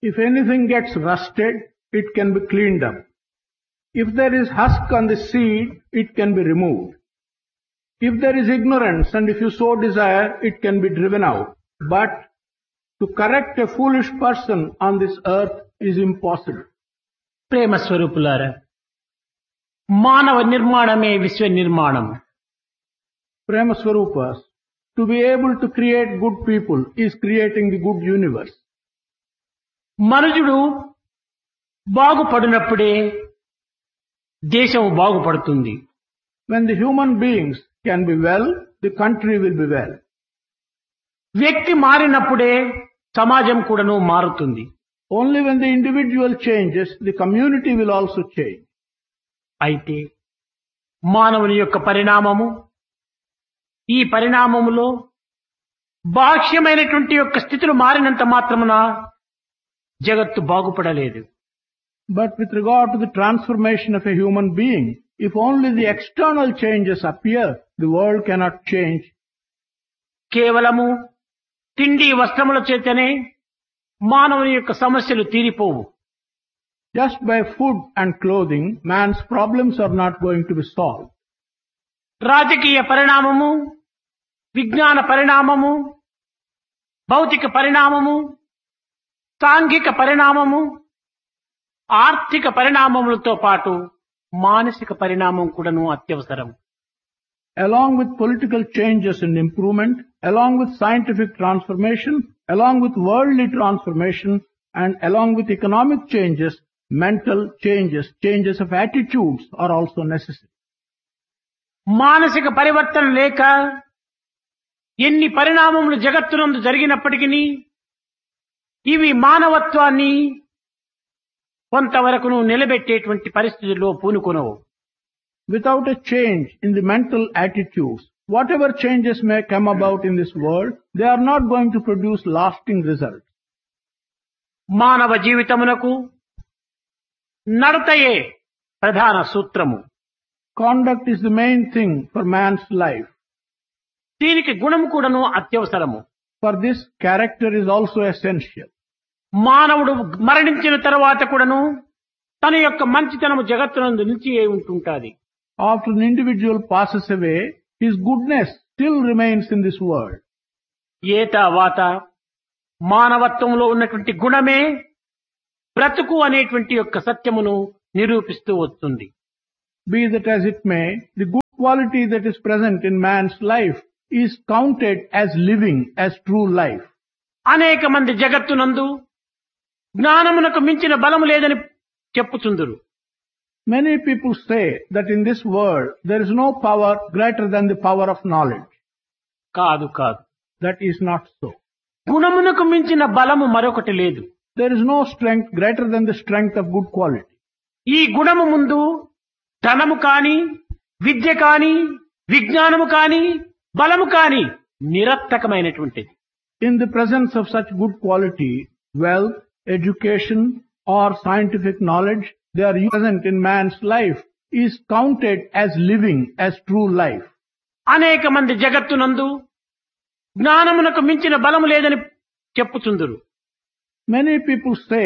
If anything gets rusted, it can be cleaned up. If there is husk on the seed, it can be removed. If there is ignorance and if you so desire, it can be driven out. But to correct a foolish person on this earth is impossible. ప్రేమ స్వరూపులారా, మానవ నిర్మాణమే విశ్వ నిర్మాణం. Prema Swarupas, to be able to create good people is creating the good universe. మనుజుడు బాగుపడినప్పుడే దేశం బాగుపడుతుంది. When the human beings can be well, the country will be well. వ్యక్తి మారినప్పుడే సమాజం కూడాను మారుతుంది. Only when the individual changes, the community will also change. అయితే మానవుని యొక్క పరిణామము, ఈ పరిణామములో బాహ్యమైనటువంటి యొక్క స్థితులు మారినంత మాత్రమున జగత్తు బాగుపడలేదు. But with regard to the transformation of a human being, if only the external changes appear, the world cannot change. కేవలము తిండి వస్త్రముల చేతనే మానవుని యొక్క సమస్యలు తీరిపోవు. Just by food and clothing, man's problems are not going to be solved. రాజకీయ పరిణామము, విజ్ఞాన పరిణామము, భౌతిక పరిణామము, సాంఘిక పరిణామము, ఆర్థిక పరిణామములతో పాటు మానసిక పరిణామం కూడాను అత్యవసరం. Along with political changes and improvement, along with scientific transformation, along with worldly transformation, and along with economic changes, mental changes, changes of attitudes are also necessary. మానసిక పరివర్తన లేక ఎన్ని పరిణామములు జగత్తునందు జరిగినప్పటికీ ఇవి మానవత్వాన్ని కొంతవరకును నిలబెట్టేటువంటి పరిస్థితుల్లో పూనుకొనవు. Without a change in the mental attitudes, whatever changes may come about in this world, they are not going to produce lasting results. మానవ జీవితమునకు నడతయే ప్రధాన సూత్రము. Conduct is the main thing for man's life. దీనికి గుణం కూడాను అత్యవసరము. For this, character is also essential. మానవుడు మరణించిన తర్వాత కూడాను తన యొక్క మంచితనము జగత్తునందు నిలిచి ఉంటుంటాది. After an individual passes away, his goodness still remains in this world. ఏతావాత మానవత్వంలో ఉన్నటువంటి గుణమే బ్రతుకు అనేటువంటి యొక్క సత్యమును నిరూపిస్తూ వస్తుంది. Be that as it may, the good quality that is present in man's life is counted as living, as true life. అనేక మంది జగత్తునందు జ్ఞానమునకు మించిన బలము లేదని చెప్పుచుందురు. Many people say that in this world there is no power greater than the power of knowledge. కాదు కాదు, That is not so. గుణమునకు మించిన బలము మరొకటి లేదు. There is no strength greater than the strength of good quality. ఈ గుణము ముందు ధనము కాని, విద్య కాని, విజ్ఞానము కాని, బలము కాని నిరర్థకమైనటువంటిది. In the presence of such good quality, wealth, education or scientific knowledge, they are present in man's life, is counted as living, as true life. అనేక మంది జగత్తునందు జ్ఞానమునకు మించిన బలము లేదని చెప్పుచుందురు. Many people say